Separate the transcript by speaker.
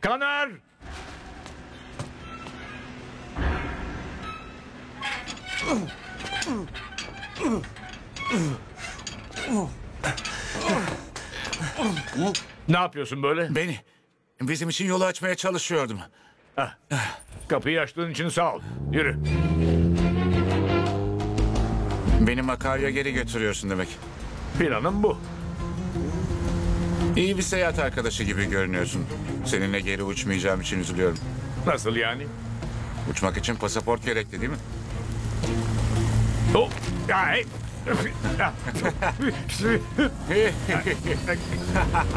Speaker 1: Kanar! Ne yapıyorsun böyle?
Speaker 2: Beni, bizim için yolu açmaya çalışıyordum.
Speaker 1: Hah. Kapıyı açtığın için sağ ol. Yürü.
Speaker 2: Beni Makarya'ya geri götürüyorsun demek.
Speaker 1: Planım bu.
Speaker 2: İyi bir seyahat arkadaşı gibi görünüyorsun. Seninle geri uçmayacağım için üzülüyorum.
Speaker 1: Nasıl yani?
Speaker 2: Uçmak için pasaport gerekli değil mi?
Speaker 1: Oh. Ya, hey.